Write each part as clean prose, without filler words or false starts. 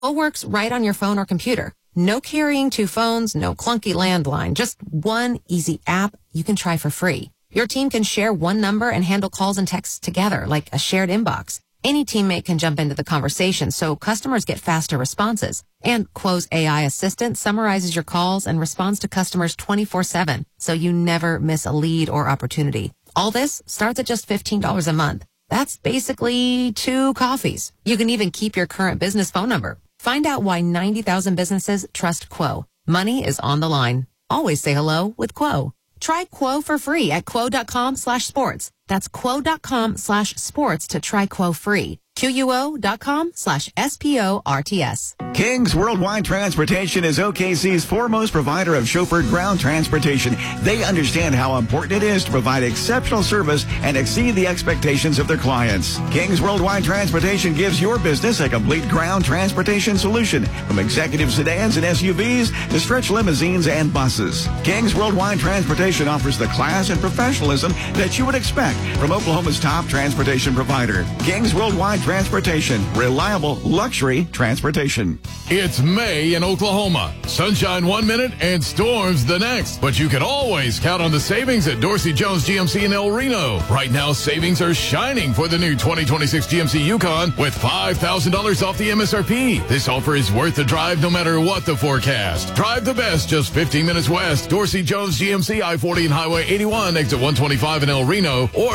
All works right on your phone or computer. No carrying two phones, no clunky landline, just one easy app you can try for free. Your team can share one number and handle calls and texts together like a shared inbox. Any teammate can jump into the conversation so customers get faster responses. And Quo's AI assistant summarizes your calls and responds to customers 24/7, so you never miss a lead or opportunity. All this starts at just $15 a month. That's basically 2 coffees. You can even keep your current business phone number. Find out why 90,000 businesses trust Quo. Money is on the line. Always say hello with Quo. Try Quo for free at quo.com/sports. That's quo.com/sports to try Quo free. QUO.com/SPORTS. King's Worldwide Transportation is OKC's foremost provider of chauffeured ground transportation. They understand how important it is to provide exceptional service and exceed the expectations of their clients. King's Worldwide Transportation gives your business a complete ground transportation solution, from executive sedans and SUVs to stretch limousines and buses. King's Worldwide Transportation offers the class and professionalism that you would expect from Oklahoma's top transportation provider. King's Worldwide Transportation, reliable luxury transportation. It's May in Oklahoma. Sunshine 1 minute and storms the next. But you can always count on the savings at Dorsey Jones GMC in El Reno. Right now, savings are shining for the new 2026 GMC Yukon with $5,000 off the MSRP. This offer is worth the drive no matter what the forecast. Drive the best just 15 minutes west. Dorsey Jones GMC, I-40 and Highway 81, exit 125 in El Reno, or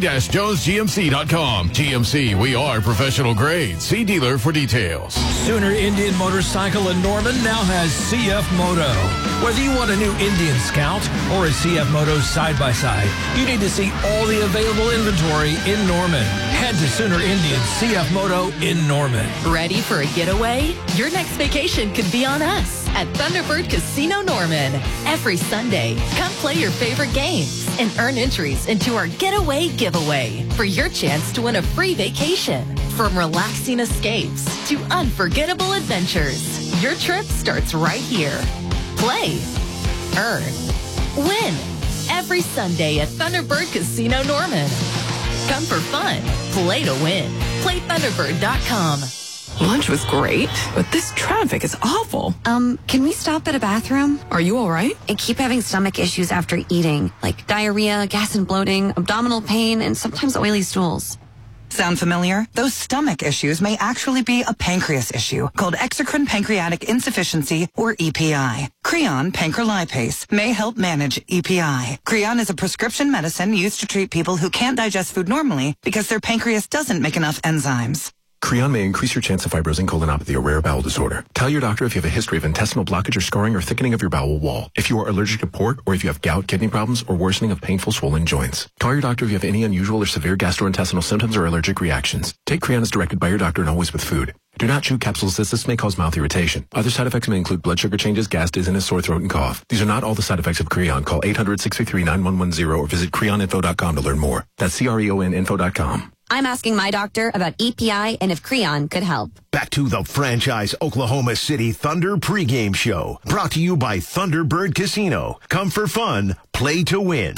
dorsey-jonesgmc.com. GMC, we are professional grade. See dealer for details. Sooner Indian Motorcycle in Norman now has CF Moto. Whether you want a new Indian Scout or a CF Moto side-by-side, you need to see all the available inventory in Norman. Head to Sooner Indian CF Moto in Norman. Ready for a getaway? Your next vacation could be on us at Thunderbird Casino Norman. Every Sunday, come play your favorite games and earn entries into our Getaway Giveaway for your chance to win a free vacation. From relaxing escapes to unforgettable adventures, your trip starts right here. Play, earn, win. Every Sunday at Thunderbird Casino Norman. Come for fun. Play to win. PlayThunderbird.com. Lunch was great, but this traffic is awful. Can we stop at a bathroom? Are you all right? I keep having stomach issues after eating, like diarrhea, gas and bloating, abdominal pain, and sometimes oily stools. Sound familiar? Those stomach issues may actually be a pancreas issue called exocrine pancreatic insufficiency, or EPI. Creon pancrelipase may help manage EPI. Creon is a prescription medicine used to treat people who can't digest food normally because their pancreas doesn't make enough enzymes. Creon may increase your chance of fibrosing colonopathy, a rare bowel disorder. Tell your doctor if you have a history of intestinal blockage or scarring or thickening of your bowel wall, if you are allergic to pork, or if you have gout, kidney problems, or worsening of painful swollen joints. Call your doctor if you have any unusual or severe gastrointestinal symptoms or allergic reactions. Take Creon as directed by your doctor and always with food. Do not chew capsules as this may cause mouth irritation. Other side effects may include blood sugar changes, gas, dizziness, sore throat, and cough. These are not all the side effects of Creon. Call 800-633-9110 or visit creoninfo.com to learn more. That's CREONinfo.com. I'm asking my doctor about EPI and if Creon could help. Back to the franchise Oklahoma City Thunder pregame show. Brought to you by Thunderbird Casino. Come for fun, play to win.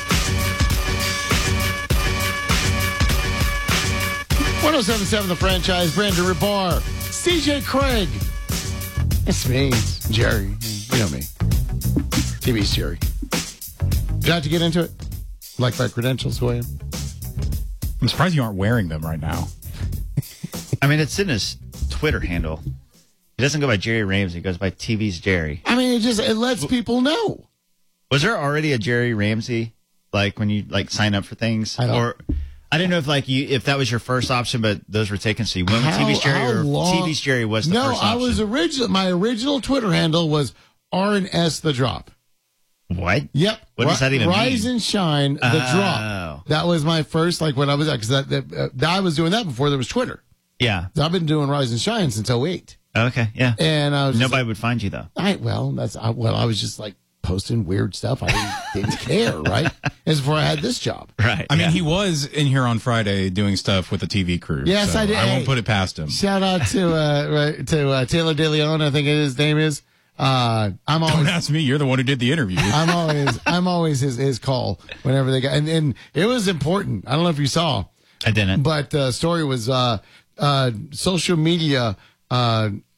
1077 The Franchise, Brandon Ribar, CJ Craig. It's me, it's Jerry. You know me. TV's Jerry. Would you like to get into it? Like my credentials, William? I'm surprised you aren't wearing them right now. I mean, it's in his Twitter handle. He doesn't go by Jerry Ramsey. He goes by TV's Jerry. I mean, it lets people know. Was there already a Jerry Ramsey, like when you sign up for things? I didn't know if that was your first option, but those were taken. So you went with TV's Jerry, or TV's Jerry was the first option? My original Twitter handle was R&S The Drop. What? Yep. What does that even mean? Rise and Shine, The Drop. That was my first, when I was, because I was doing that before there was Twitter. Yeah. So I've been doing Rise and Shine since 2008. Okay, yeah. And I was nobody would find you, though. I was just posting weird stuff. I didn't care, right? As before I had this job. Right. I mean, he was in here on Friday doing stuff with the TV crew. Yes, so I did. I won't put it past him. Shout out to Taylor DeLeon, I think his name is. Don't ask me. You're the one who did the interview. I'm always his call whenever they got, and it was important. I don't know if you saw. I didn't. But the story was social media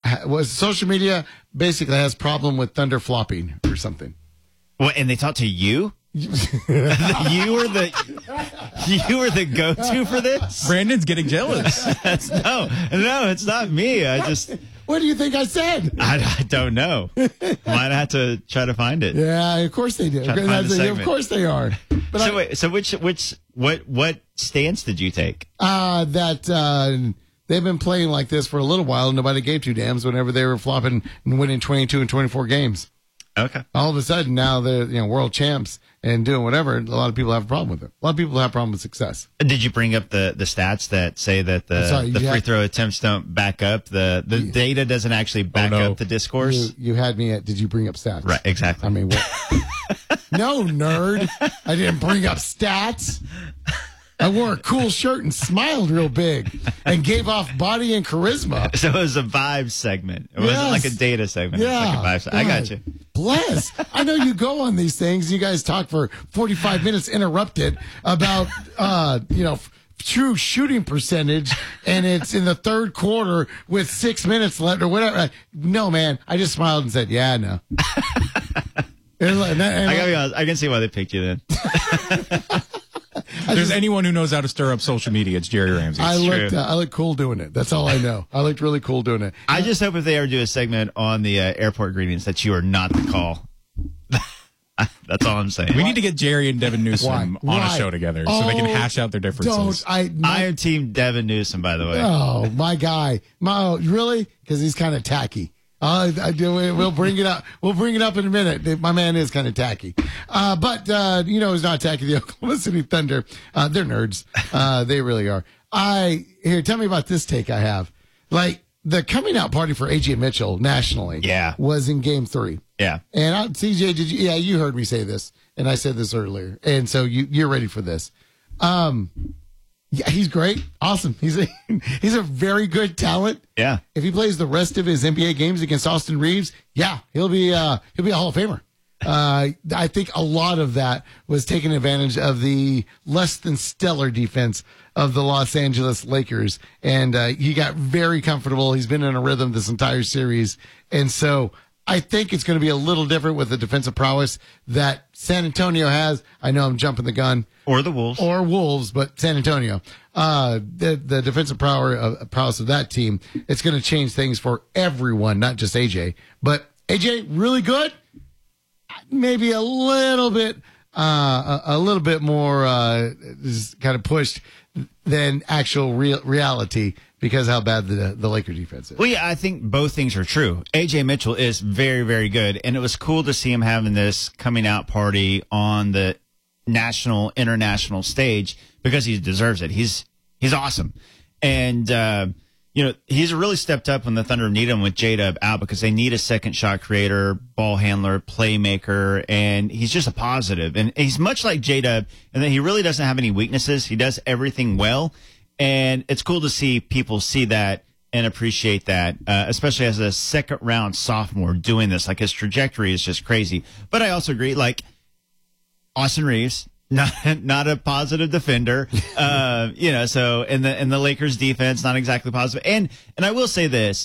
was social media basically has problem with Thunder flopping or something. What? And they talked to you? You were the go-to for this? Brandon's getting jealous. No, it's not me. What do you think I said? I don't know. Might have to try to find it. Yeah, of course they do. Of course they are. But what stance did you take? That they've been playing like this for a little while, and nobody gave two damns whenever they were flopping and winning 22 and 24 games. Okay. All of a sudden, now they're world champs and doing whatever. A lot of people have a problem with it. A lot of people have a problem with success. Did you bring up the stats that say that the free throw attempts don't back up? The data doesn't actually back up the discourse? You had me at, did you bring up stats? Right, exactly. I mean, no, nerd. I didn't bring up stats. I wore a cool shirt and smiled real big and gave off body and charisma. So it was a vibe segment. It wasn't like a data segment. Yeah. It was like a vibe segment. I got you. Bless. I know you go on these things. You guys talk for 45 minutes interrupted about, true shooting percentage, and it's in the third quarter with 6 minutes left or whatever. No, man. I just smiled and said, yeah, no. I gotta be honest. I can see why they picked you then. If there's anyone who knows how to stir up social media, it's Jerry Ramsey. I look cool doing it. That's all I know. I looked really cool doing it. I just hope if they ever do a segment on the airport greetings that you are not the call. That's all I'm saying. We need to get Jerry and Devin Newsom on a show together so they can hash out their differences. I am team Devin Newsom, by the way. Oh, my guy. Really? Because he's kind of tacky. We'll bring it up. We'll bring it up in a minute. My man is kind of tacky. But who's not tacky? The Oklahoma City Thunder. They're nerds. They really are. Tell me about this take I have. Like, the coming out party for AJ Mitchell nationally was in game 3. Yeah. And CJ, you heard me say this, and I said this earlier. And so you're ready for this. Yeah, he's great. Awesome. He's a very good talent. Yeah. If he plays the rest of his NBA games against Austin Reeves, he'll be a Hall of Famer. I think a lot of that was taking advantage of the less than stellar defense of the Los Angeles Lakers. And he got very comfortable. He's been in a rhythm this entire series. And so I think it's going to be a little different with the defensive prowess that San Antonio has. I know I'm jumping the gun. Or the Wolves. But San Antonio. The defensive prowess of that team, it's going to change things for everyone, not just AJ. But AJ, really good. Maybe a little bit more kind of pushed than actual reality because how bad the Laker defense is. Well, yeah, I think both things are true. AJ Mitchell is very, very good, and it was cool to see him having this coming out party on the national, international stage because he deserves it. He's awesome, and he's really stepped up when the Thunder need him with J-Dub out because they need a second shot creator, ball handler, playmaker, and he's just a positive. And he's much like J-Dub in that he really doesn't have any weaknesses. He does everything well, and it's cool to see people see that and appreciate that, especially as a second-round sophomore doing this. Like, his trajectory is just crazy. But I also agree, like, Austin Reeves, not a positive defender, so in the Lakers defense, not exactly positive. And I will say this,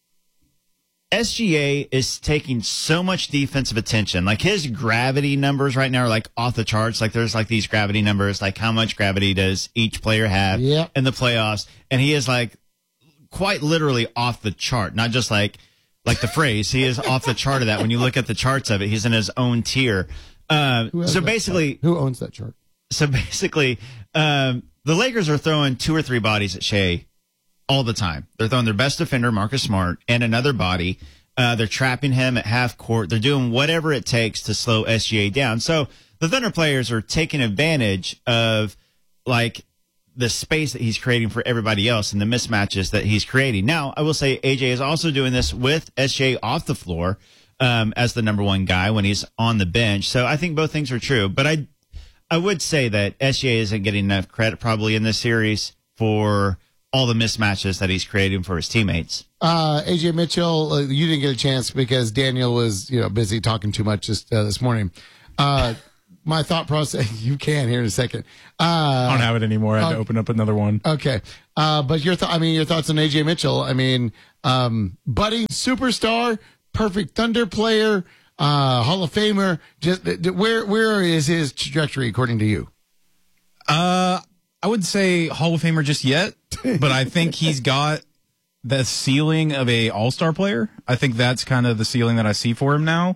SGA is taking so much defensive attention. Like, his gravity numbers right now are like off the charts. Like, there's like these gravity numbers, like how much gravity does each player have in the playoffs? And he is like quite literally off the chart, not just like the phrase. He is off the chart of that. When you look at the charts of it, he's in his own tier. So basically, who owns that chart? So basically, the Lakers are throwing 2 or 3 bodies at Shea all the time. They're throwing their best defender, Marcus Smart, and another body. They're trapping him at half court. They're doing whatever it takes to slow SGA down. So the Thunder players are taking advantage of like the space that he's creating for everybody else and the mismatches that he's creating. Now, I will say AJ is also doing this with SGA off the floor. As the number 1 guy when he's on the bench. So I think both things are true. But I would say that SGA isn't getting enough credit probably in this series for all the mismatches that he's creating for his teammates. AJ Mitchell, you didn't get a chance because Daniel was busy talking too much this morning. my thought process. You can here in a second. I don't have it anymore. I had to open up another one. Okay. But your thoughts on AJ Mitchell. I mean, budding superstar, perfect Thunder player, Hall of Famer. Just where is his trajectory according to you? I wouldn't say Hall of Famer just yet, but I think he's got the ceiling of a all-star player. I think that's kind of the ceiling that I see for him now.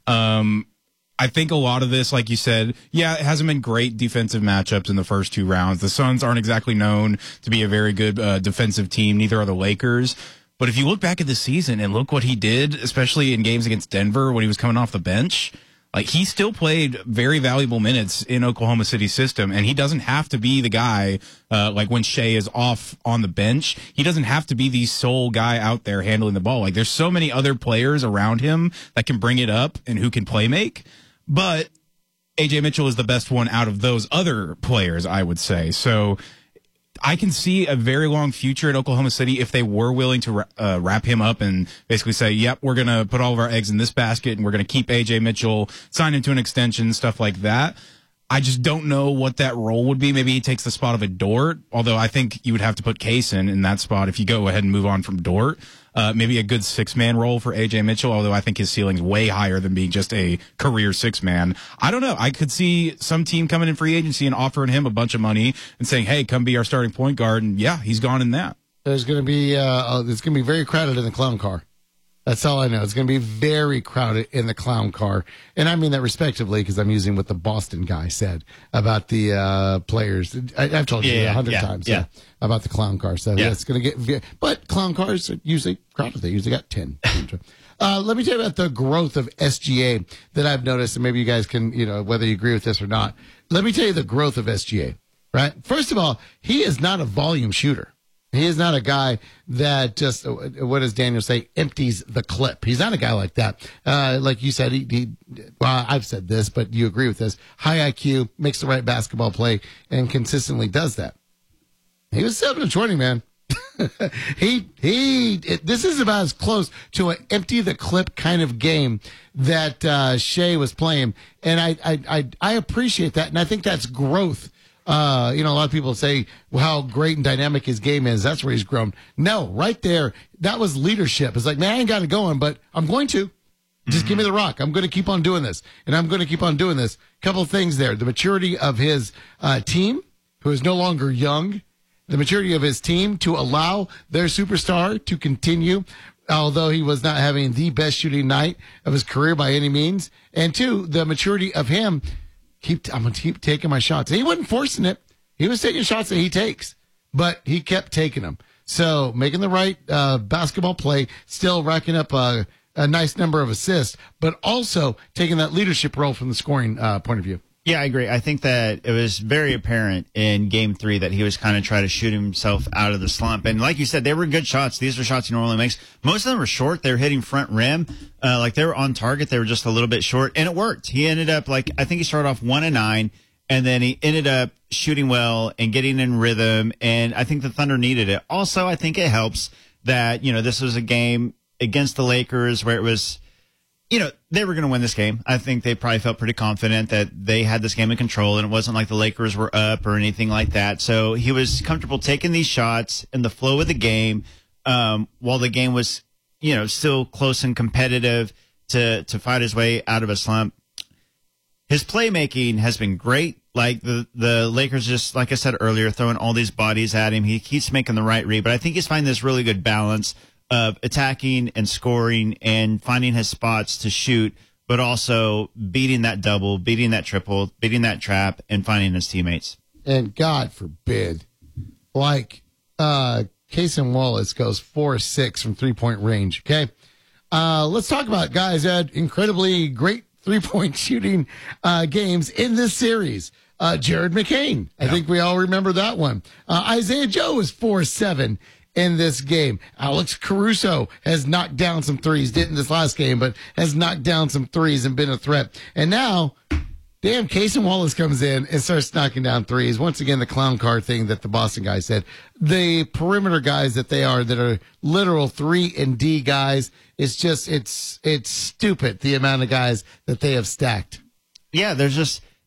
I think a lot of this, like you said, yeah, it hasn't been great defensive matchups in the first 2 rounds. The Suns aren't exactly known to be a very good defensive team. Neither are the Lakers. But if you look back at the season and look what he did, especially in games against Denver when he was coming off the bench, like he still played very valuable minutes in Oklahoma City's system, and he doesn't have to be the guy like when Shea is off on the bench. He doesn't have to be the sole guy out there handling the ball. Like there's so many other players around him that can bring it up and who can play make. But AJ Mitchell is the best one out of those other players, I would say. So I can see a very long future at Oklahoma City if they were willing to wrap him up and basically say, yep, we're going to put all of our eggs in this basket and we're going to keep AJ Mitchell, sign him to an extension, stuff like that. I just don't know what that role would be. Maybe he takes the spot of a Dort, although I think you would have to put Kaysen in that spot if you go ahead and move on from Dort. Maybe a good 6-man role for AJ Mitchell, although I think his ceiling's way higher than being just a career 6-man. I don't know. I could see some team coming in free agency and offering him a bunch of money and saying, hey, come be our starting point guard. And yeah, he's gone in that. There's going to be it's going to be very crowded in the clown car. That's all I know. It's going to be very crowded in the clown car. And I mean that respectively because I'm using what the Boston guy said about the players. I've told you 100 times about the clown car. So it's going to get but clown cars are usually crowded. They usually got 10. Let me tell you about the growth of SGA that I've noticed, and maybe you guys can, whether you agree with this or not. Let me tell you the growth of SGA, right? First of all, he is not a volume shooter. He is not a guy that just, what does Daniel say, empties the clip. He's not a guy like that. Like you said, well, I've said this, but you agree with this. High IQ, makes the right basketball play, and consistently does that. He was 7 of 20, man. This is about as close to an empty the clip kind of game that Shea was playing. And I appreciate that. And I think that's growth. A lot of people say how great and dynamic his game is. That's where he's grown. No, right there, that was leadership. It's like, man, I ain't got it going, but I'm going to. Just give me the rock. I'm going to keep on doing this, and I'm going to keep on doing this. Couple of things there. The maturity of his team, who is no longer young. The maturity of his team to allow their superstar to continue, although he was not having the best shooting night of his career by any means. And 2, the maturity of him. I'm going to keep taking my shots. And he wasn't forcing it. He was taking shots that he takes, but he kept taking them. So making the right basketball play, still racking up a nice number of assists, but also taking that leadership role from the scoring point of view. Yeah, I agree. I think that it was very apparent in Game 3 that he was kind of trying to shoot himself out of the slump. And like you said, they were good shots. These are shots he normally makes. Most of them were short. They were hitting front rim. Like they were on target. They were just a little bit short. And it worked. He ended up I think he started off 1 of 9. And then he ended up shooting well and getting in rhythm. And I think the Thunder needed it. Also, I think it helps that, this was a game against the Lakers where it was, they were going to win this game. I think they probably felt pretty confident that they had this game in control, and it wasn't like the Lakers were up or anything like that. So he was comfortable taking these shots in the flow of the game while the game was, still close and competitive to fight his way out of a slump. His playmaking has been great. Like the Lakers just, like I said earlier, throwing all these bodies at him. He keeps making the right read, but I think he's finding this really good balance of attacking and scoring and finding his spots to shoot, but also beating that double, beating that triple, beating that trap, and finding his teammates. And God forbid, Kaysen Wallace goes 4-6 from 3-point range, okay? Let's talk about guys who had incredibly great 3-point shooting games in this series. Jared McCain. I think we all remember that one. Isaiah Joe was 4-7 in this game. Alex Caruso has knocked down some threes. Didn't this last game, but has knocked down some threes and been a threat. And now, Kaysen Wallace comes in and starts knocking down threes. Once again, the clown car thing that the Boston guys said. The perimeter guys that are literal 3-and-D guys. It's just, it's stupid the amount of guys that they have stacked. Yeah, there's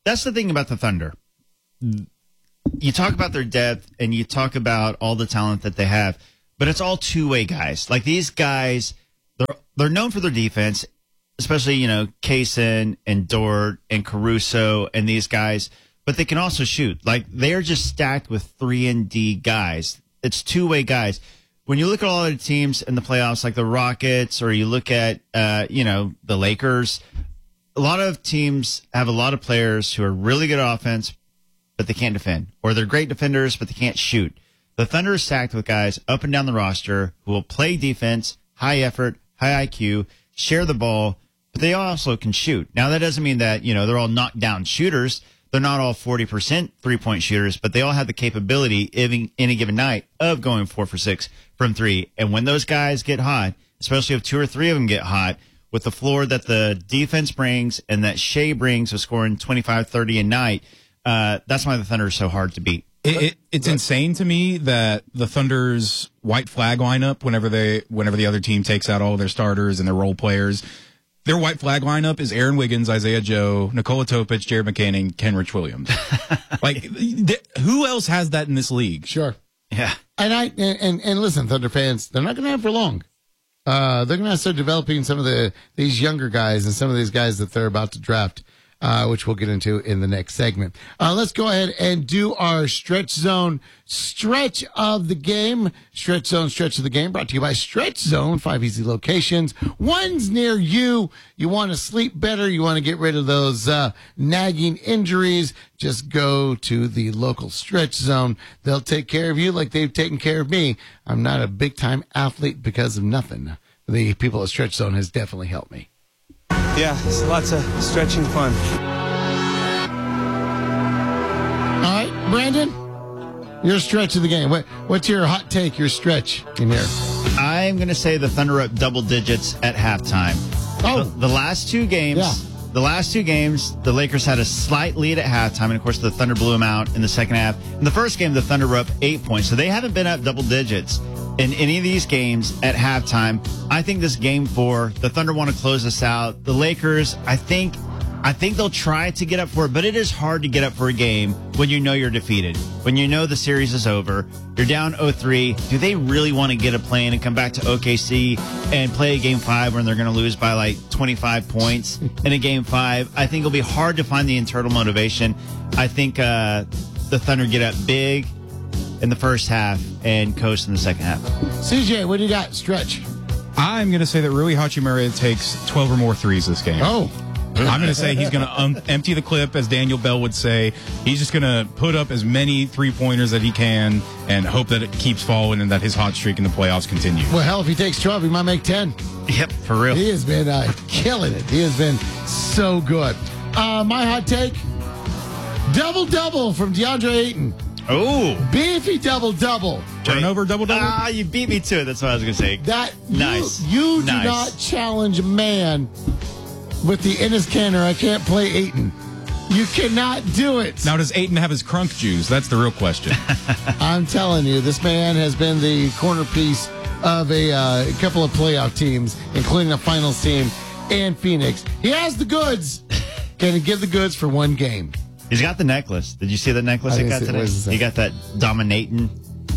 that's the thing about the Thunder. You talk about their depth and you talk about all the talent that they have, but it's all two-way guys. Like these guys, they're known for their defense, especially, Kaysen and Dort and Caruso and these guys, but they can also shoot. Like they're just stacked with 3-and-D guys. It's two-way guys. When you look at all the teams in the playoffs, like the Rockets, or you look at, the Lakers, a lot of teams have a lot of players who are really good at offense, but they can't defend. Or they're great defenders, but they can't shoot. The Thunder is stacked with guys up and down the roster who will play defense, high effort, high IQ, share the ball, but they also can shoot. Now, that doesn't mean that, they're all knockdown shooters. They're not all 40% three-point shooters, but they all have the capability in any given night of going 4 for 6 from three. And when those guys get hot, especially if 2 or 3 of them get hot, with the floor that the defense brings and that Shea brings with scoring 25, 30 a night, that's why the Thunder is so hard to beat. It's insane to me that the Thunder's white flag lineup, whenever the other team takes out all their starters and their role players, their white flag lineup is Aaron Wiggins, Isaiah Joe, Nikola Topic, Jared McCain, and Kenrich Williams. Who else has that in this league? Sure. Yeah. And listen, Thunder fans, they're not going to have for long. They're going to start developing some of these younger guys and some of these guys that they're about to draft, which we'll get into in the next segment. Let's go ahead and do our Stretch Zone Stretch of the Game. Stretch Zone Stretch of the Game brought to you by Stretch Zone. 5 easy locations. One's near you. You want to sleep better. You want to get rid of those nagging injuries. Just go to the local Stretch Zone. They'll take care of you like they've taken care of me. I'm not a big-time athlete because of nothing. The people at Stretch Zone has definitely helped me. Yeah, it's lots of stretching fun. All right, Brandon, your stretch of the game. What's your hot take, your stretch in here? I'm going to say the Thunder up double digits at halftime. Oh. The last two games, the Lakers had a slight lead at halftime, and of course the Thunder blew them out in the second half. In the first game, the Thunder were up 8 points, so they haven't been up double digits in any of these games at halftime. I think this game 4, the Thunder want to close this out. The Lakers, I think they'll try to get up for it, but it is hard to get up for a game when you know you're defeated, when you know the series is over. You're down 0-3. Do they really want to get a plane and come back to OKC and play a game 5 when they're going to lose by like 25 points in a game 5? I think it'll be hard to find the internal motivation. I think the Thunder get up big in the first half and coast in the second half. CJ, what do you got? Stretch. I'm going to say that Rui Hachimura takes 12 or more threes this game. Oh. I'm going to say he's going to empty the clip, as Daniel Bell would say. He's just going to put up as many three-pointers that he can and hope that it keeps falling and that his hot streak in the playoffs continues. Well, hell, if he takes 12, he might make 10. Yep, for real. He has been killing it. He has been so good. My hot take, double-double from DeAndre Ayton. Oh. Beefy double-double. Turnover double-double? Ah, you beat me to it. That's what I was going to say. Nice. You do not challenge a man with the Enes Kanter, I can't play Ayton. You cannot do it. Now, does Ayton have his crunk juice? That's the real question. I'm telling you, this man has been the corner piece of a couple of playoff teams, including a finals team and Phoenix. He has the goods. Can he give the goods for one game? He's got the necklace. Did you see the necklace he got today? He got that dominating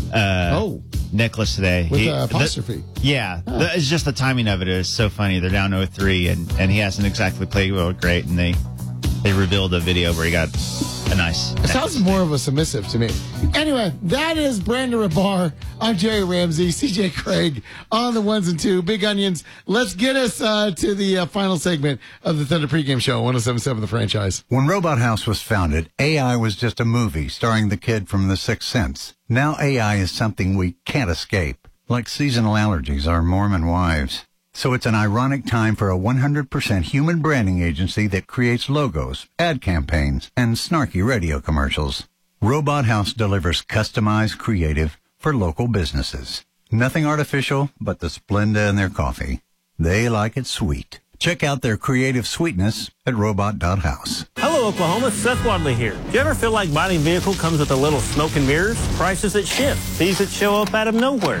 necklace today. With the apostrophe. It's just the timing of it is so funny. They're down 0-3, and he hasn't exactly played well great, and they revealed a video where he got a nice It sounds more of a submissive to me. Anyway, that is Brandon Rabar. I'm Jerry Ramsey, CJ Craig on the ones and two. Big Onions. Let's get us to the final segment of the Thunder pregame show, 107.7 The Franchise. When Robot House was founded, AI was just a movie starring the kid from The Sixth Sense. Now AI is something we can't escape, like seasonal allergies or Mormon wives. So it's an ironic time for a 100% human branding agency that creates logos, ad campaigns, and snarky radio commercials. Robot House delivers customized creative for local businesses. Nothing artificial but the Splenda in their coffee. They like it sweet. Check out their creative sweetness at robot.house. Hello, Oklahoma. Seth Wadley here. Do you ever feel like buying a vehicle comes with a little smoke and mirrors? Prices that shift, fees that show up out of nowhere?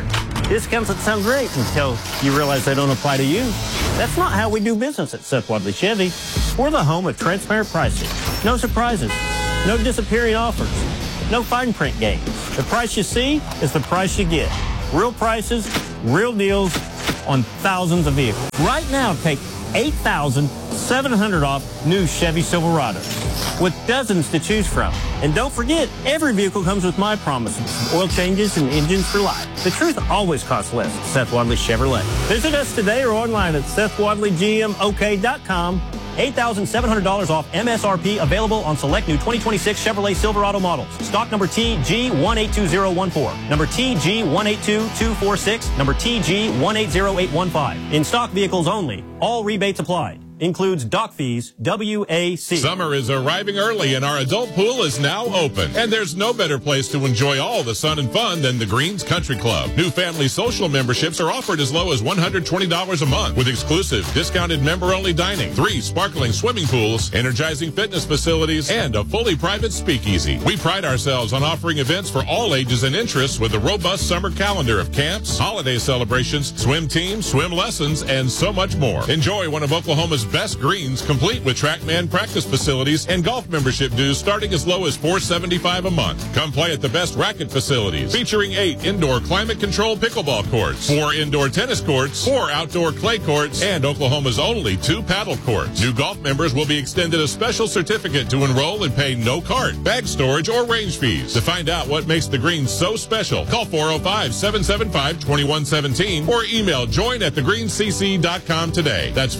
Discounts that sound great until you realize they don't apply to you. That's not how we do business at Seth Wadley Chevy. We're the home of transparent pricing. No surprises. No disappearing offers. No fine print games. The price you see is the price you get. Real prices, real deals on thousands of vehicles. Right now, take $8,700 off new Chevy Silverados with dozens to choose from. And don't forget, every vehicle comes with my promises, oil changes and engines for life. The truth always costs less at Seth Wadley Chevrolet. Visit us today or online at SethWadleyGMOK.com. $8,700 off MSRP available on select new 2026 Chevrolet Silverado models. Stock number TG182014, number TG182246, number TG180815. In stock vehicles only. All rebates applied. Includes dock fees, WAC. Summer is arriving early and our adult pool is now open. And there's no better place to enjoy all the sun and fun than the Greens Country Club. New family social memberships are offered as low as $120 a month with exclusive discounted member-only dining, 3 sparkling swimming pools, energizing fitness facilities, and a fully private speakeasy. We pride ourselves on offering events for all ages and interests with a robust summer calendar of camps, holiday celebrations, swim teams, swim lessons, and so much more. Enjoy one of Oklahoma's best greens, complete with TrackMan practice facilities and golf membership dues starting as low as $475 a month. Come play at the best racket facilities, featuring 8 indoor climate-controlled pickleball courts, 4 indoor tennis courts, 4 outdoor clay courts, and Oklahoma's only 2 paddle courts. New golf members will be extended a special certificate to enroll and pay no cart, bag storage, or range fees. To find out what makes the greens so special, call 405-775-2117 or email join@thegreenscc.com today. That's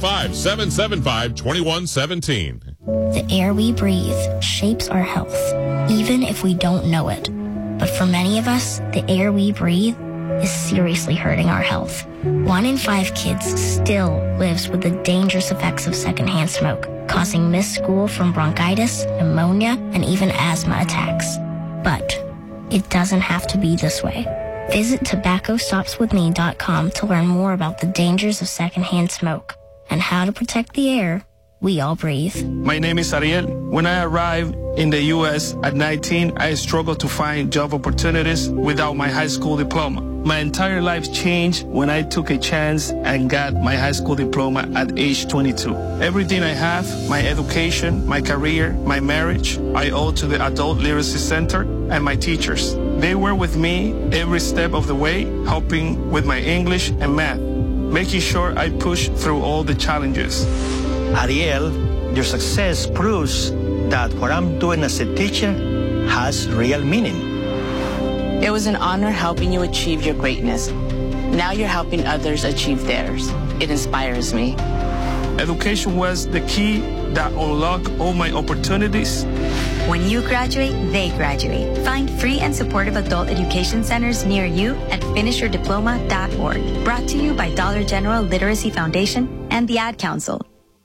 405-775-2117. The air we breathe shapes our health, even if we don't know it. But for many of us, the air we breathe is seriously hurting our health. 1 in 5 kids still lives with the dangerous effects of secondhand smoke, causing missed school from bronchitis, pneumonia, and even asthma attacks. But it doesn't have to be this way. Visit tobaccostopswithme.com to learn more about the dangers of secondhand smoke and how to protect the air we all breathe. My name is Ariel. When I arrived in the U.S. at 19, I struggled to find job opportunities without my high school diploma. My entire life changed when I took a chance and got my high school diploma at age 22. Everything I have, my education, my career, my marriage, I owe to the Adult Literacy Center and my teachers. They were with me every step of the way, helping with my English and math, making sure I push through all the challenges. Ariel, your success proves that what I'm doing as a teacher has real meaning. It was an honor helping you achieve your greatness. Now you're helping others achieve theirs. It inspires me. Education was the key that unlocked all my opportunities. When you graduate, they graduate. Find free and supportive adult education centers near you at finishyourdiploma.org. Brought to you by Dollar General Literacy Foundation and the Ad Council.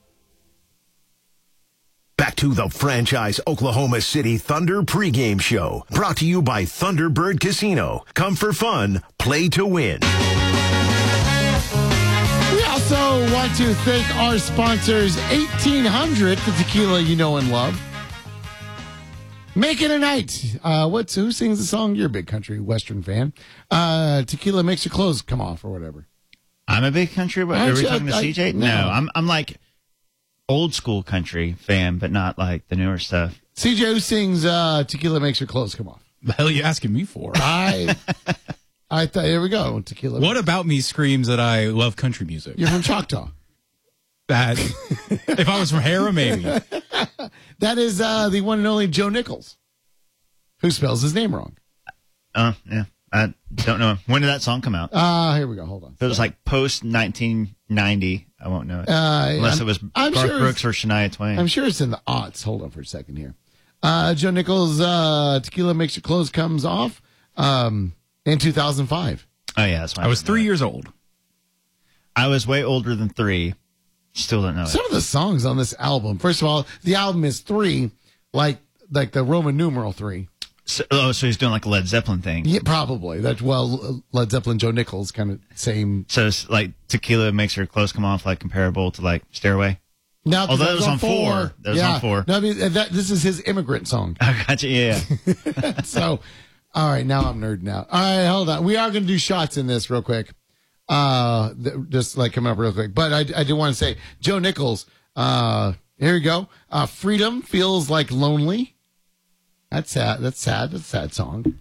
Back to the Franchise Oklahoma City Thunder pregame show. Brought to you by Thunderbird Casino. Come for fun, play to win. We also want to thank our sponsors, 1800, the tequila you know and love. Make it a night. Who sings the song? You're a big country western fan. Tequila makes your clothes come off or whatever. I'm a big country. Are we talking to CJ? No, I'm like old school country fan, but not like the newer stuff. CJ, who sings Tequila Makes Your Clothes Come Off? The hell are you asking me for? I thought, here we go. Tequila. What about me screams that I love country music? You're from Choctaw. That, if I was from Harrah, maybe. That is the one and only Joe Nichols, who spells his name wrong. Yeah. I don't know. When did that song come out? Here we go. Hold on. If it was like post 1990, I won't know it. Unless it was Garth Brooks or Shania Twain. I'm sure it's in the aughts. Hold on for a second here. Joe Nichols, Tequila Makes Your Clothes comes off in 2005. Oh, yeah. That's why I was 3 years old. I was way older than 3. Still don't know Some of the songs on this album. First of all, the album is 3, like the Roman numeral 3. So he's doing like a Led Zeppelin thing. Yeah, probably. That's Led Zeppelin, Joe Nichols, kind of same. So it's like Tequila Makes Your Clothes Come Off, like comparable to like Stairway. No, although that was on 4. That was on 4. No, I mean this is his immigrant song. I gotcha. Yeah. So, All right, now I'm nerding out. All right, hold on. We are going to do shots in this real quick. Just like coming up real quick. But I do want to say, Joe Nichols, here you go. Freedom Feels Like Lonely. That's sad. That's sad. That's a sad song.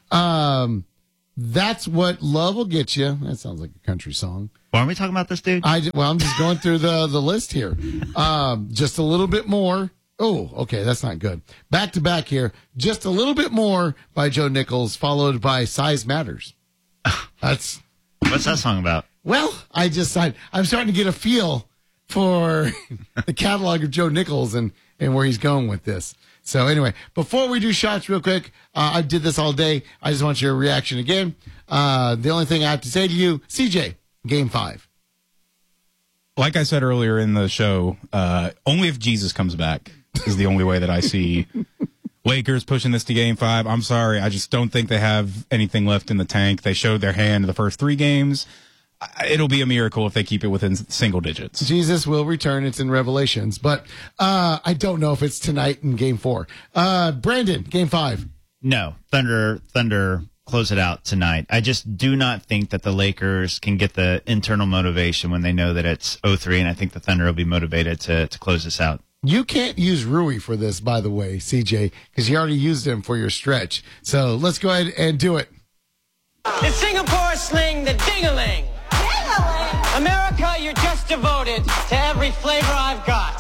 That's What Love Will Get You. That sounds like a country song. Why aren't we talking about this, dude? I'm just going through the list here. Just a little bit more. Oh, okay, that's not good. Back to back here. Just a little bit more by Joe Nichols, followed by Size Matters. What's that song about? Well, I'm starting to get a feel for the catalog of Joe Nichols and where he's going with this. So anyway, before we do shots real quick, I did this all day. I just want your reaction again. The only thing I have to say to you, CJ, Game 5. Like I said earlier in the show, only if Jesus comes back is the only way that I see Lakers pushing this to Game 5. I'm sorry. I just don't think they have anything left in the tank. They showed their hand in the first 3 games. It'll be a miracle if they keep it within single digits. Jesus will return. It's in Revelations. But I don't know if it's tonight in Game 4. Brandon, Game 5. No. Thunder close it out tonight. I just do not think that the Lakers can get the internal motivation when they know that it's 0-3, and I think the Thunder will be motivated to close this out. You can't use Rui for this, by the way, CJ, because you already used him for your stretch. So let's go ahead and do it. The Singapore sling, the ding-a-ling. Ding-a-ling. America, you're just devoted to every flavor I've got.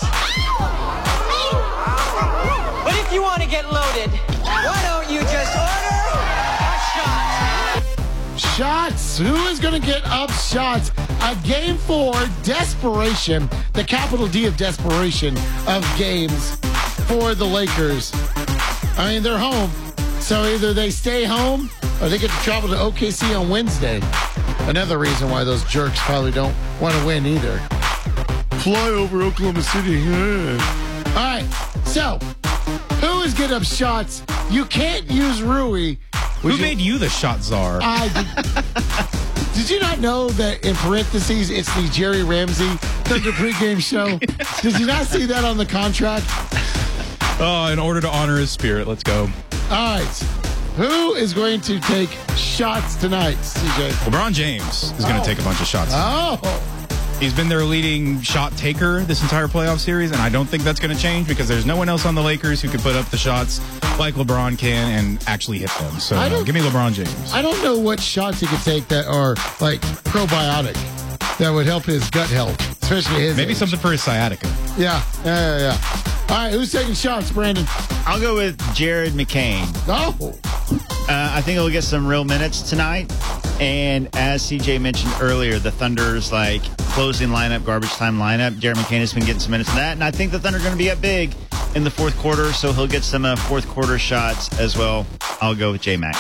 But if you want to get loaded, why don't you just order a shot? Shots. Who is going to get up shots? Game 4, desperation, the capital D of desperation of games for the Lakers. I mean, they're home, so either they stay home or they get to travel to OKC on Wednesday. Another reason why those jerks probably don't want to win either. Fly over Oklahoma City. All right, so who is getting up shots? You can't use Rui. Who made you the shot czar? Did you not know that in parentheses it's the Jerry Ramsey Thunder pregame show? Did you not see that on the contract? Oh, in order to honor his spirit, let's go. All right. Who is going to take shots tonight, CJ? LeBron James is going to take a bunch of shots. Oh. He's been their leading shot taker this entire playoff series, and I don't think that's going to change because there's no one else on the Lakers who can put up the shots like LeBron can and actually hit them. So give me LeBron James. I don't know what shots he could take that are like probiotic that would help his gut health, especially his Maybe age. something for his sciatica. Yeah. All right, who's taking shots, Brandon? I'll go with Jared McCain. Oh. I think he'll get some real minutes tonight. And as CJ mentioned earlier, the Thunder's closing lineup, garbage time lineup. Jared McCain has been getting some minutes of that. And I think the Thunder are going to be up big in the fourth quarter, so he'll get some fourth quarter shots as well. I'll go with J-Mac.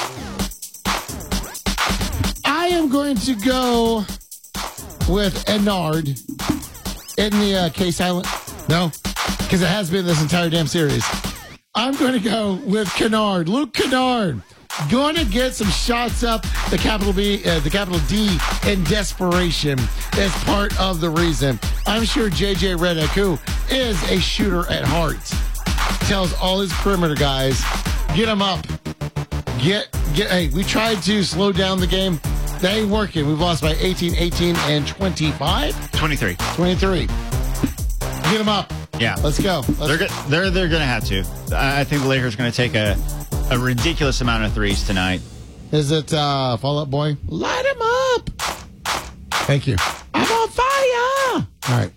I am going to go with Ennard. Isn't the case silent? No, because it has been this entire damn series. I'm going to go with Kennard. Luke Kennard. Going to get some shots up. The capital D in desperation is part of the reason. I'm sure JJ Redick, who is a shooter at heart, tells all his perimeter guys, get them up. Hey, we tried to slow down the game. That ain't working. We've lost by 18, and 25? 23. 23. Get them up. Yeah. Let's go. They're going to have to. I think the Lakers are going to take a ridiculous amount of threes tonight. Is it Fall Out Boy? Light him up. Thank you. I'm on fire. All right.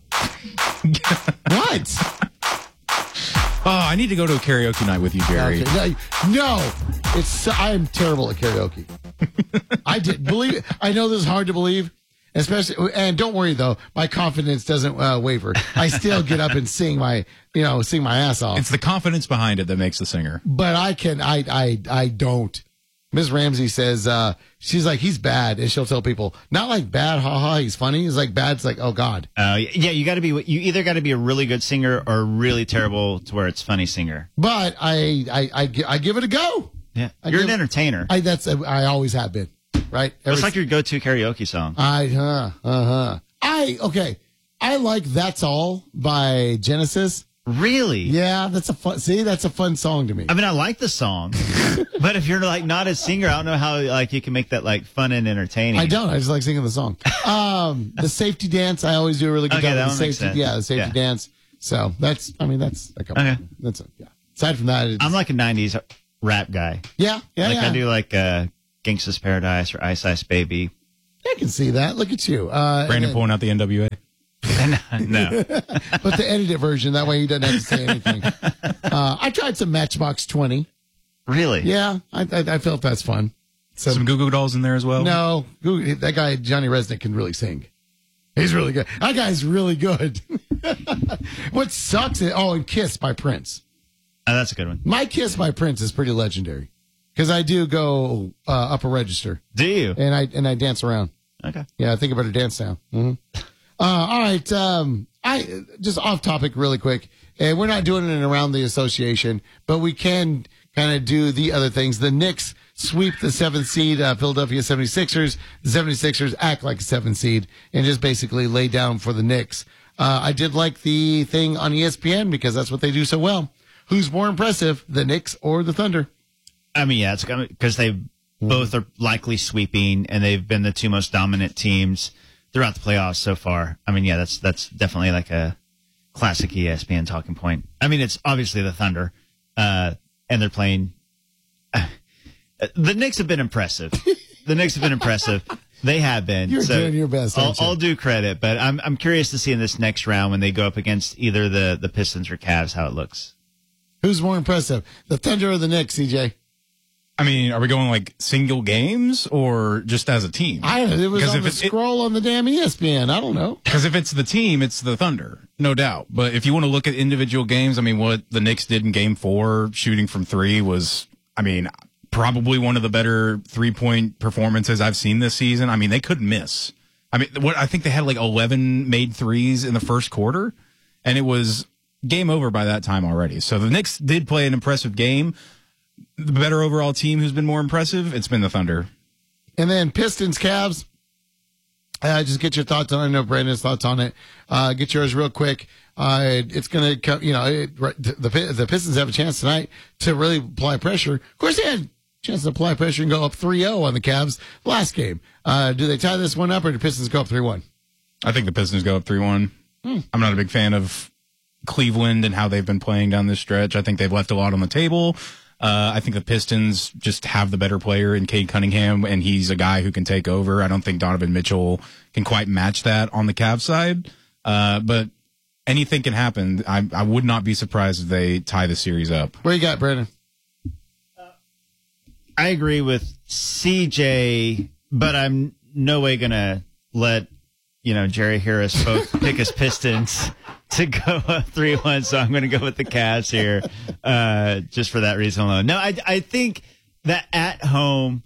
What? Oh, I need to go to a karaoke night with you, Jerry. Okay. No, I am terrible at karaoke. I didn't believe it. I know this is hard to believe, especially. And don't worry though, my confidence doesn't waver. I still get up and sing my ass off. It's the confidence behind it that makes the singer. But I don't. Ms. Ramsey says, she's like, he's bad. And she'll tell people, not like bad, haha, he's funny. It's like bad. It's like, oh God. Yeah, you either got to be a really good singer or really terrible to where it's funny singer. But I give it a go. Yeah. You're an entertainer. I always have been. Right? It's like your go-to karaoke song. I like That's All by Genesis. Really? Yeah, that's a fun song to me. I mean, I like the song, but if you're like not a singer, I don't know how like you can make that like fun and entertaining. I don't. I just like singing the song. The safety dance, I always do a really good job with the safety. Yeah, the safety dance. So that's a couple. Okay. That's it. Yeah. Aside from that, I'm like a '90s rap guy. Yeah. I do like Gangsta's Paradise or Ice Ice Baby. I can see that. Look at you, Brandon pulling out the NWA. No. But the edited version, that way he doesn't have to say anything. I tried some Matchbox 20. Really? Yeah, I felt that's fun. Some Goo Goo Dolls in there as well? No, that guy, Johnny Resnick, can really sing. He's really good. That guy's really good. What sucks is, and Kiss by Prince. Oh, that's a good one. My Kiss by Prince is pretty legendary because I do go upper register. Do you? And I dance around. Okay. Yeah, I think I better dance now. Mm-hmm. All right. I just off topic really quick. And we're not doing it around the association, but we can kind of do the other things. The Knicks sweep the 7th seed, Philadelphia 76ers. The 76ers act like a 7th seed and just basically lay down for the Knicks. I did like the thing on ESPN because that's what they do so well. Who's more impressive, the Knicks or the Thunder? I mean, yeah, it's because they both are likely sweeping and they've been the two most dominant teams throughout the playoffs so far. I mean, yeah, that's definitely like a classic ESPN talking point. I mean, it's obviously the Thunder, and they're playing. The Knicks have been impressive. They have been. You're doing your best. I'll do credit, but I'm curious to see in this next round when they go up against either the Pistons or Cavs how it looks. Who's more impressive, the Thunder or the Knicks, CJ? I mean, are we going like single games or just as a team? I don't know. It was on the scroll on the damn ESPN. I don't know. Because if it's the team, it's the Thunder, no doubt. But if you want to look at individual games, I mean, what the Knicks did in Game 4, shooting from 3 was, I mean, probably one of the better 3-point performances I've seen this season. I mean, they couldn't miss. I mean, I think they had like 11 made threes in the first quarter, and it was game over by that time already. So the Knicks did play an impressive game. The better overall team who's been more impressive, it's been the Thunder. And then Pistons, Cavs. Just get your thoughts on it. I know Brandon's thoughts on it. Get yours real quick. It's going to come, the Pistons have a chance tonight to really apply pressure. Of course, they had a chance to apply pressure and go up 3-0 on the Cavs last game. Do they tie this one up or do Pistons go up 3-1? I think the Pistons go up 3-1. I'm not a big fan of Cleveland and how they've been playing down this stretch. I think they've left a lot on the table. I think the Pistons just have the better player in Cade Cunningham, and he's a guy who can take over. I don't think Donovan Mitchell can quite match that on the Cavs side. But anything can happen. I would not be surprised if they tie the series up. Where you got, Brandon? I agree with CJ, but I'm no way going to let Jerry Harris both pick his Pistons to go up 3-1, so I'm going to go with the Cavs here, just for that reason alone. No, I think that at home,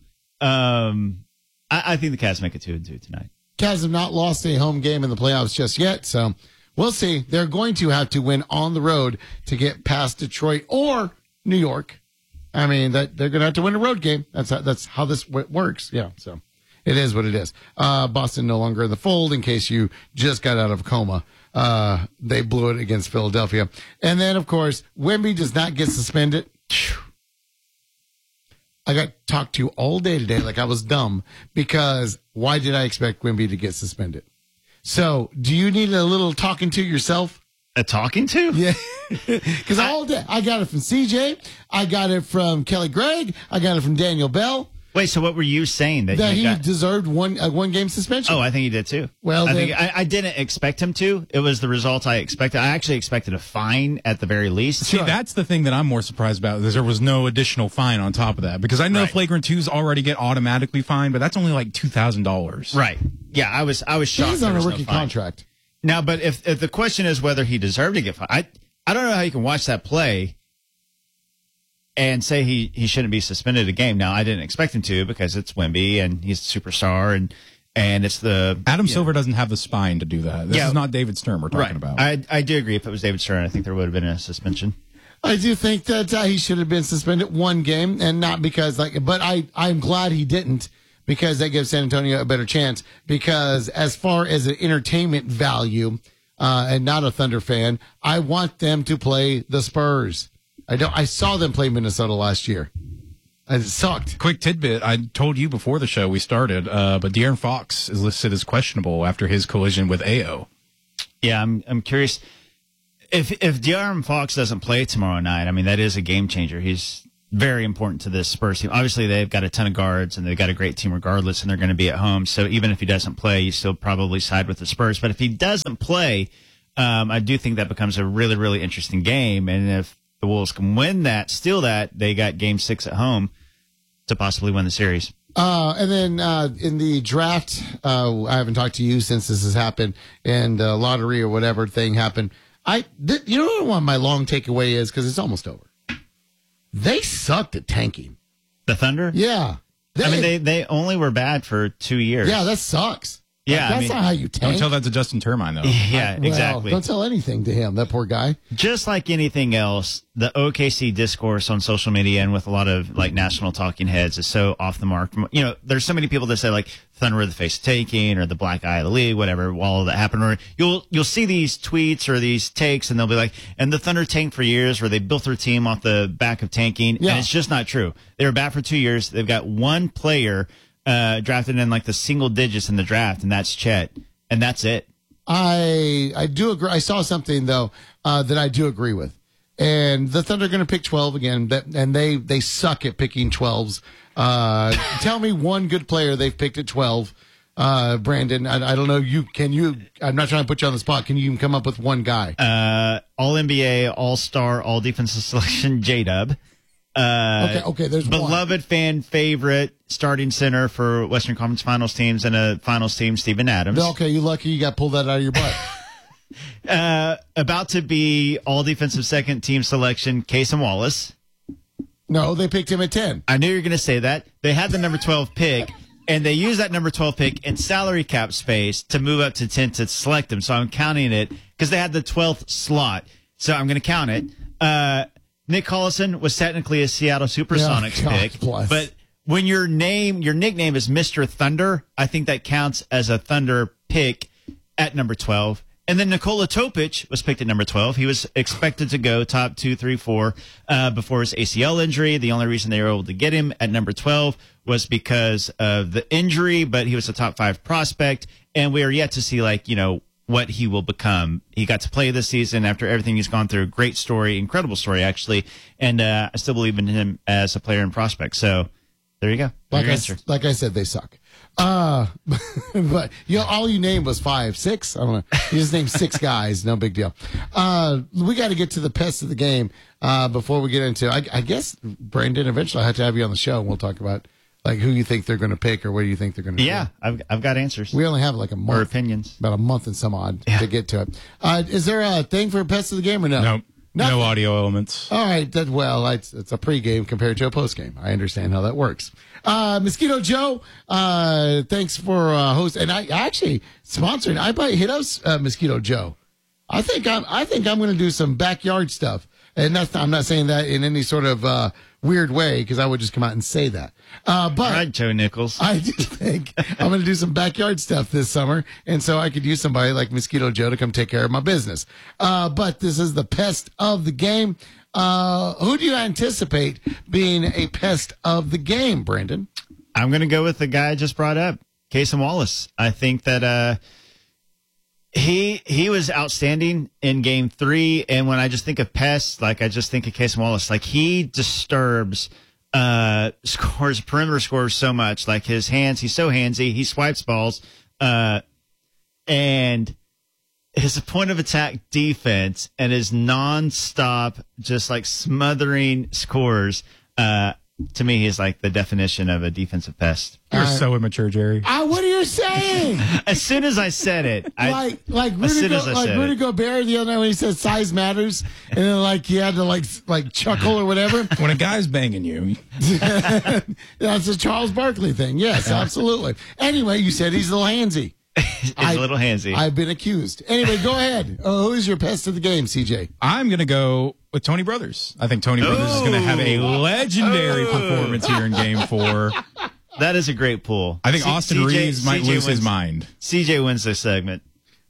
I think the Cavs make it 2-2 tonight. Cavs have not lost a home game in the playoffs just yet, so we'll see. They're going to have to win on the road to get past Detroit or New York. I mean, that they're going to have to win a road game. That's how this works. Yeah, so it is what it is. Boston no longer in the fold in case you just got out of a coma. They blew it against Philadelphia. And then, of course, Wemby does not get suspended. I got talked to all day today like I was dumb because why did I expect Wemby to get suspended? So, do you need a little talking to yourself? A talking to? Yeah. Because all day, I got it from CJ. I got it from Kelly Gregg. I got it from Daniel Bell. Wait, so what were you saying? That he deserved one game suspension? Oh, I think he did too. Well, I didn't expect him to. It was the result I expected. I actually expected a fine at the very least. See, that's the thing that I'm more surprised about, is there was no additional fine on top of that. Because I know flagrant twos already get automatically fined, but that's only like $2,000. Right. Yeah, I was shocked. He's on a rookie contract. Now, but if the question is whether he deserved to get fined, I don't know how you can watch that play and say he shouldn't be suspended a game. Now, I didn't expect him to because it's Wemby and he's a superstar and it's the Adam Silver doesn't have the spine to do that. This is not David Stern we're talking about. I do agree. If it was David Stern, I think there would have been a suspension. I do think that he should have been suspended one game, and not because but I'm glad he didn't, because that gives San Antonio a better chance. Because as far as an entertainment value, and not a Thunder fan, I want them to play the Spurs. I saw them play Minnesota last year. It sucked. Quick tidbit. I told you before the show we started, but De'Aaron Fox is listed as questionable after his collision with Ayo. Yeah, I'm curious. If De'Aaron Fox doesn't play tomorrow night, I mean, that is a game changer. He's very important to this Spurs team. Obviously, they've got a ton of guards, and they've got a great team regardless, and they're going to be at home. So even if he doesn't play, you still probably side with the Spurs. But if he doesn't play, I do think that becomes a really, really interesting game. And if the Wolves can win that, steal that, they got Game 6 at home to possibly win the series. And then in the draft, I haven't talked to you since this has happened, and lottery or whatever thing happened. You know what my long takeaway is, because it's almost over. They sucked at tanking. The Thunder? Yeah. They only were bad for 2 years. Yeah, that sucks. Yeah, that's not how you tank. Don't tell that to Justin Termine, though. Yeah, exactly. Don't tell anything to him, that poor guy. Just like anything else, the OKC discourse on social media and with a lot of like national talking heads is so off the mark. You know, there's so many people that say like Thunder were the face of tanking or the black eye of the league, whatever, while that happened. Or you'll see these tweets or these takes and they'll be like, and the Thunder tanked for years where they built their team off the back of tanking. Yeah. And it's just not true. They were bad for 2 years. They've got one player drafted in like the single digits in the draft, and that's Chet, and that's it. I do agree. I saw something though that I do agree with, and the Thunder are going to pick 12 again, and they suck at picking 12s. Tell me one good player they've picked at 12. Brandon, I don't know. I'm not trying to put you on the spot. Can you even come up with one guy? All NBA, All Star, All Defensive Selection, J-Dub. Okay, there's beloved one. Fan favorite starting center for Western Conference Finals teams and a Finals team, Steven Adams. Okay, you lucky you got pulled that out of your butt. About to be all defensive second team selection, Cason Wallace. No, they picked him at 10. I knew you were going to say that. They had the number 12 pick, and they used that number 12 pick in salary cap space to move up to 10 to select him. So I'm counting it because they had the 12th slot. So I'm going to count it. Nick Collison was technically a Seattle Supersonics pick, but when your nickname is Mr. Thunder, I think that counts as a Thunder pick at number 12. And then Nikola Topic was picked at number 12. He was expected to go top 2, 3, 4 before his ACL injury. The only reason they were able to get him at number 12 was because of the injury, but he was a top 5 prospect. And we are yet to see, what he will become. He got to play this season after everything he's gone through. Great story, incredible story, actually. And I still believe in him as a player and prospect. So there you go. Like I said, they suck. But all you named was 5, 6. I don't know. You just named 6 guys. No big deal. We got to get to the pests of the game before we get into. I guess Brandon, eventually I have to have you on the show and we'll talk about who you think they're going to pick or what do you think they're going to do. Yeah, I've got answers. We only have a month. Or opinions. About a month and some odd to get to it. Is there a thing for pests of the game or no? Nope. No audio elements. All right. It's a pregame compared to a postgame. I understand how that works. Mosquito Joe, thanks for host. And I actually sponsored. Hit us, Mosquito Joe. I think I'm going to do some backyard stuff. And I'm not saying that in any sort of weird way because I would just come out and say that. But all right, Joe Nichols. I do think I'm going to do some backyard stuff this summer, and so I could use somebody like Mosquito Joe to come take care of my business. But this is the pest of the game. Who do you anticipate being a pest of the game, Brandon? I'm going to go with the guy I just brought up, Cason Wallace. I think that he was outstanding in Game 3, and when I just think of pests, I just think of Cason Wallace. He disturbs perimeter scores so much. His hands, he's so handsy. He swipes balls, and his point of attack defense and his nonstop, just smothering scores. To me, he's the definition of a defensive pest. You're so immature, Jerry. What are you saying? As soon as I said it, Rudy Gobert the other night when he said size matters, and then he had to chuckle or whatever. When a guy's banging you, that's a Charles Barkley thing. Yes, absolutely. Anyway, you said he's a little handsy. He's a little handsy. I've been accused. Anyway, go ahead. Who is your pest of the game, CJ? I'm going to go with Tony Brothers. I think Tony Brothers is going to have a legendary performance here in Game 4. That is a great pull. I think Austin Reeves might lose his mind. CJ wins this segment.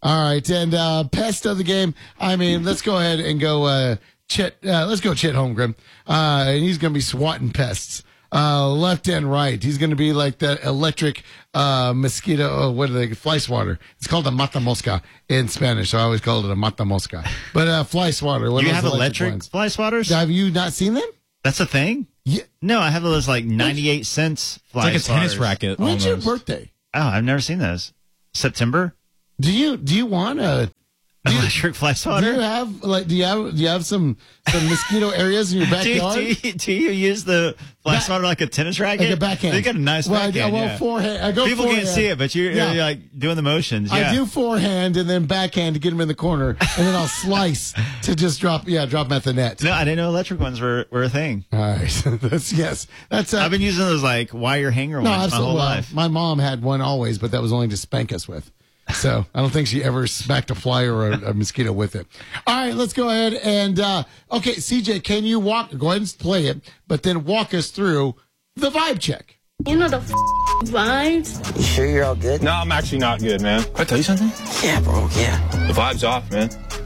All right, and pest of the game. I mean, let's go ahead and go Chet. Let's go Chet Holmgren, and he's going to be swatting pests left and right. He's going to be like that electric mosquito. What are they? Fly swatter. It's called a mata mosca in Spanish, so I always called it a mata mosca. But fly swatter. Do you have electric fly swatters? Have you not seen them? That's a thing? Yeah. No, I have those like 98 cents fly It's like a tennis racket. When's your birthday? Oh, I've never seen those. September? Do you want a electric fly swatter? Do you have some mosquito areas in your backyard? do you use the fly swatter like a tennis racket? Like a backhand. They got a nice backhand. Forehand. I go People forehand. can't see it, but you're like doing the motions. Yeah. I do forehand and then backhand to get them in the corner, and then I'll slice to just drop them at the net. No, I didn't know electric ones were a thing. All right, that's. I've been using those like wire hanger ones my whole life. My mom had one always, but that was only to spank us with. So I don't think she ever smacked a fly or a mosquito with it. All right, let's go ahead and okay, CJ, can you go ahead and play it, but then walk us through the vibe check. You know the vibes. You sure you're all good? No, I'm actually not good, man. Can I tell you something? Yeah, bro. Yeah. The vibe's off, man.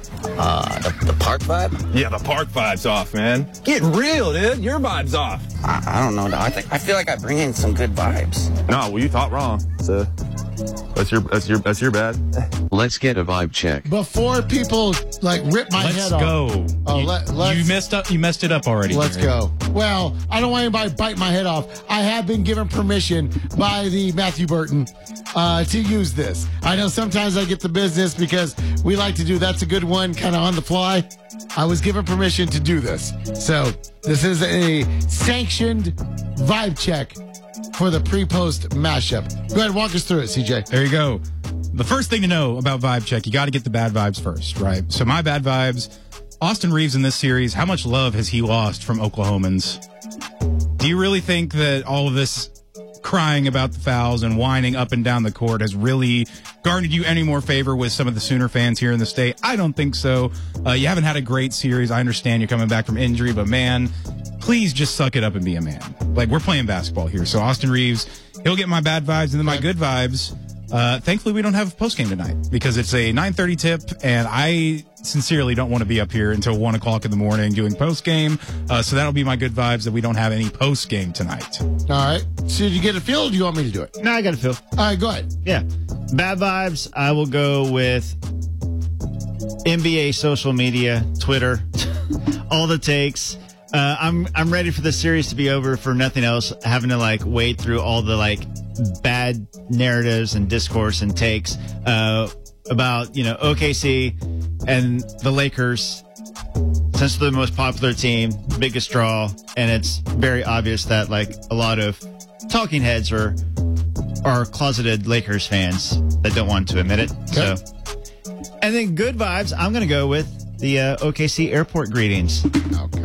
The park vibe? Yeah, the park vibe's off, man. Get real, dude. Your vibe's off. I don't know. I feel like I bring in some good vibes. No, well, you thought wrong. So that's your bad. Let's get a vibe check. Before people like rip my head off. Let's go. Oh, you messed it up already. Let's Jerry. go. Well, I don't want anybody to bite my head off. I have been given permission by the Matthew Burton to use this. I know sometimes I get the business because we like to do that's a good one kind of on the fly. I was given permission to do this. So this is a sanctioned vibe check for the pre-post mashup. Go ahead and walk us through it, CJ. There you go. The first thing to know about vibe check, you got to get the bad vibes first, right? So my bad vibes, Austin Reeves in this series, how much love has he lost from Oklahomans? Do you really think that all of this crying about the fouls and whining up and down the court has really garnered you any more favor with some of the Sooner fans here in the state? I don't think so. You haven't had a great series. I understand you're coming back from injury, but man, please just suck it up and be a man. Like, we're playing basketball here. So Austin Reeves, he'll get my bad vibes, and then my good vibes. Thankfully, we don't have a postgame tonight because it's a 9:30 tip, and I sincerely don't want to be up here until 1 o'clock in the morning doing postgame. So that'll be my good vibes that we don't have any postgame tonight. All right. So did you get a feel, or do you want me to do it? No, I got a feel. All right, go ahead. Yeah. Bad vibes, I will go with NBA social media, Twitter, all the takes. I'm ready for the series to be over for nothing else, having to like wade through all the like bad narratives and discourse and takes about, OKC and the Lakers, since they're the most popular team, biggest draw, and it's very obvious that like a lot of talking heads are closeted Lakers fans that don't want to admit it. Okay. So, and then good vibes, I'm going to go with the OKC airport greetings. Okay.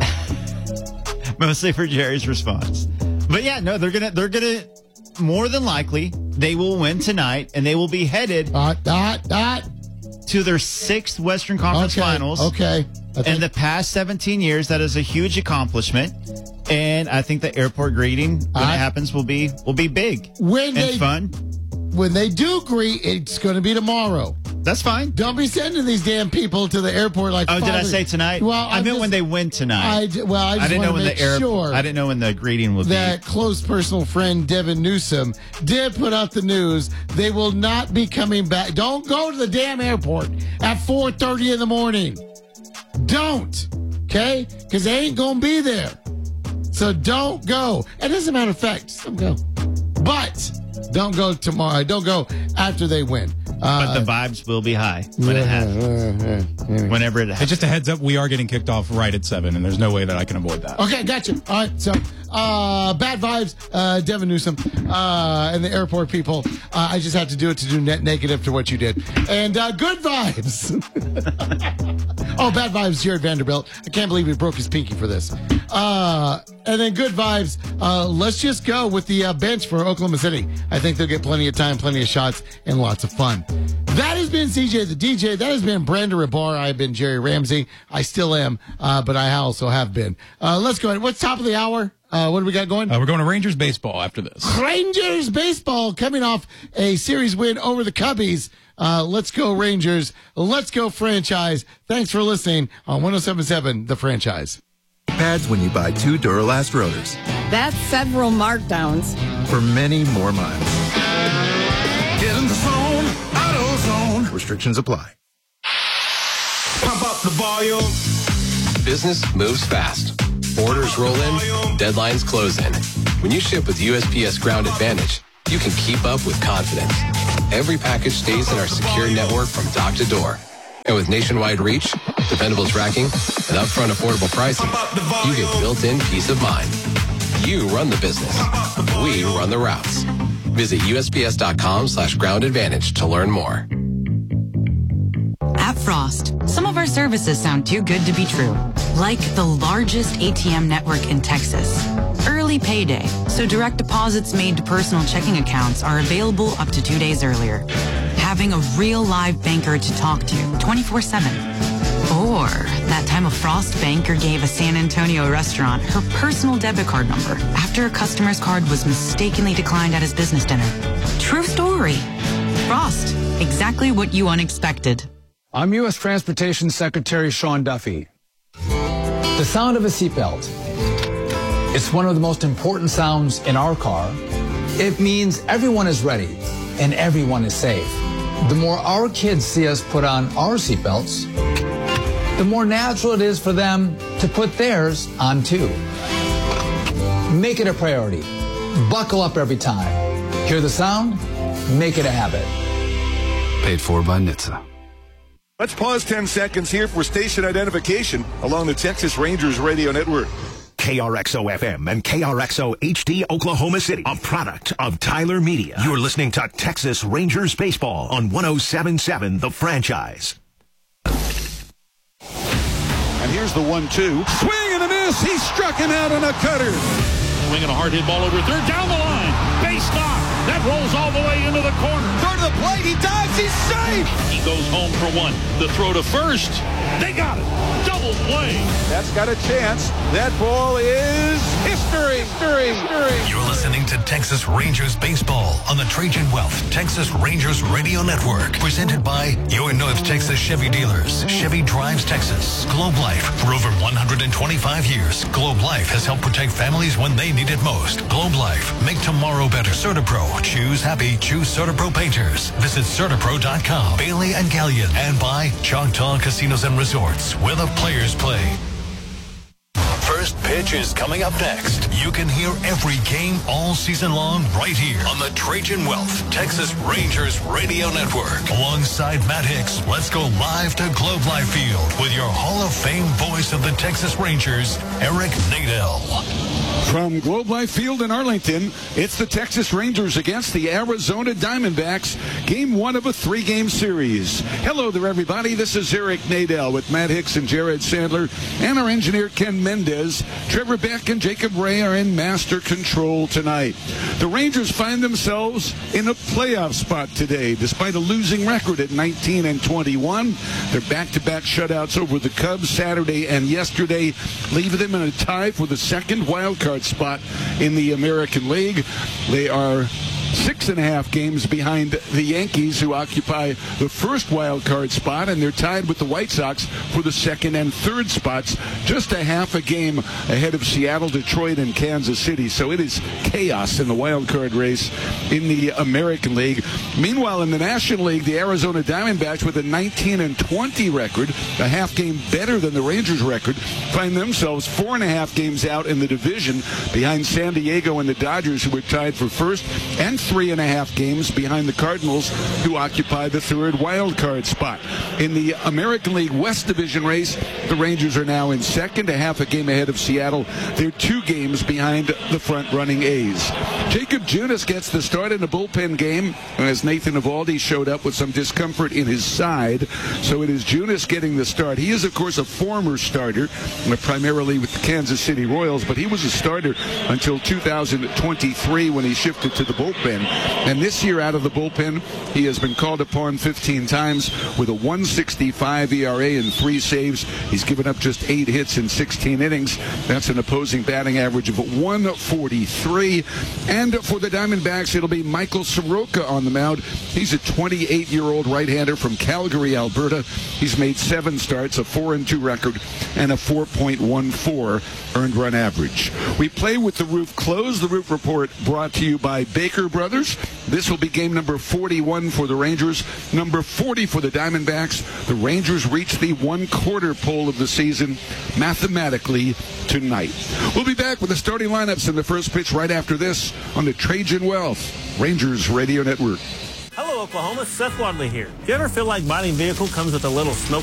Mostly for Jerry's response. But yeah, no, they're gonna more than likely they will win tonight, and they will be headed to their 6th Western Conference Finals. Okay. In the past 17 years, that is a huge accomplishment. And I think the airport greeting when it happens will be big and fun. When they do greet, it's going to be tomorrow. That's fine. Don't be sending these damn people to the airport like. Oh, did I say tonight? Well, I meant when they win tonight. I didn't know when I didn't know when the greeting would be. That close personal friend Devin Newsom did put out the news. They will not be coming back. Don't go to the damn airport at 4:30 in the morning. Don't, okay? Because they ain't gonna be there. So don't go. And as a matter of fact, just don't go. But don't go tomorrow. Don't go after they win. But the vibes will be high when it happens. Whenever it happens. Hey, just a heads up, we are getting kicked off right at 7, and there's no way that I can avoid that. Okay, gotcha. All right, so bad vibes, Devin Newsom, and the airport people. I just have to do it to do net negative to what you did. And good vibes. Oh, bad vibes, Jared Vanderbilt. I can't believe he broke his pinky for this. And then good vibes. Let's just go with the bench for Oklahoma City. I think they'll get plenty of time, plenty of shots, and lots of fun. That has been CJ the DJ. That has been Brandon Rebar. I've been Jerry Ramsey. I still am, but I also have been. Let's go ahead. What's top of the hour? What do we got going? We're going to Rangers baseball after this. Rangers baseball coming off a series win over the Cubbies. Let's go Rangers. Let's go franchise. Thanks for listening on 107.7 The Franchise. Pads when you buy 2 Duralast rotors. That's several markdowns. For many more miles. Get in the zone, AutoZone. Restrictions apply. Pump up the volume. Business moves fast. Orders roll in, deadlines close in. When you ship with USPS Ground Advantage, you can keep up with confidence. Every package stays in our secure network from dock to door. And with nationwide reach, dependable tracking, and upfront affordable pricing, you get built-in peace of mind. You run the business. We run the routes. Visit USPS.com/Ground Advantage to learn more. At Frost, some of our services sound too good to be true. Like the largest ATM network in Texas. Early payday, so direct deposits made to personal checking accounts are available up to 2 days earlier. Having a real live banker to talk to 24/7. Or that time a Frost banker gave a San Antonio restaurant her personal debit card number after a customer's card was mistakenly declined at his business dinner. True story. Frost, exactly what you unexpected. I'm U.S. Transportation Secretary Sean Duffy. The sound of a seatbelt. It's one of the most important sounds in our car. It means everyone is ready and everyone is safe. The more our kids see us put on our seatbelts, the more natural it is for them to put theirs on too. Make it a priority. Buckle up every time. Hear the sound? Make it a habit. Paid for by NHTSA. Let's pause 10 seconds here for station identification along the Texas Rangers radio network. KRXO-FM and KRXO-HD Oklahoma City, a product of Tyler Media. You're listening to Texas Rangers Baseball on 107.7 The Franchise. And here's the 1-2. Swing and a miss. He struck him out on a cutter. Swinging a hard hit ball over third, down the line. Base knock. That rolls all the way into the corner. Third to the plate. He dives. He's safe. He goes home for one. The throw to first. They got it. Double play. That's got a chance. That ball is history. You're listening to Texas Rangers Baseball on the Trajan Wealth Texas Rangers Radio Network. Presented by your North Texas Chevy dealers. Chevy drives Texas. Globe Life. For over 125 years, Globe Life has helped protect families when they need it most. Globe Life. Make tomorrow better. CertaPro. Choose happy. Choose CertaPro Painters. Visit CertaPro.com. Bailey and Gallion. And by Choctaw Casinos and Resorts, where the players play. First pitch is coming up next. You can hear every game all season long right here on the Trajan Wealth Texas Rangers Radio Network. Alongside Matt Hicks, let's go live to Globe Life Field with your Hall of Fame voice of the Texas Rangers, Eric Nadel. From Globe Life Field in Arlington, it's the Texas Rangers against the Arizona Diamondbacks. Game 1 of a 3-game series. Hello there, everybody. This is Eric Nadel with Matt Hicks and Jared Sandler and our engineer Ken Mendez. Trevor Beck and Jacob Ray are in master control tonight. The Rangers find themselves in a playoff spot today, despite a losing record at 19-21. Their back-to-back shutouts over the Cubs Saturday and yesterday leave them in a tie for the second wild card spot in the American League. They are 6.5 games behind the Yankees, who occupy the first wild card spot, and they're tied with the White Sox for the second and third spots, just a half a game ahead of Seattle, Detroit, and Kansas City. So it is chaos in the wild card race in the American League. Meanwhile, in the National League, the Arizona Diamondbacks, with a 19-20 record, a half game better than the Rangers record, find themselves 4.5 games out in the division behind San Diego and the Dodgers, who are tied for first, and 3.5 games behind the Cardinals, who occupy the third wild card spot. In the American League West Division race, the Rangers are now in second, a half a game ahead of Seattle. They're 2 games behind the front-running A's. Jacob Junis gets the start in a bullpen game, as Nathan Eovaldi showed up with some discomfort in his side. So it is Junis getting the start. He is, of course, a former starter, primarily with the Kansas City Royals, but he was a starter until 2023 when he shifted to the bullpen. bullpen. And this year out of the bullpen, he has been called upon 15 times with a 1.65 ERA and 3 saves. He's given up just 8 hits in 16 innings. That's an opposing batting average of 143. And for the Diamondbacks, it'll be Michael Soroka on the mound. He's a 28-year-old right-hander from Calgary, Alberta. He's made 7 starts, a 4-2 record, and a 4.14 earned run average. We play with the roof closed. The Roof Report brought to you by Baker Brothers. This will be game number 41 for the Rangers, number 40 for the Diamondbacks. The Rangers reach the 1/4 pole of the season mathematically tonight. We'll be back with the starting lineups in the first pitch right after this on the Trajan Wealth Rangers Radio Network. Hello, Oklahoma. Seth Wadley here. Do you ever feel like buying a vehicle comes with a little smoke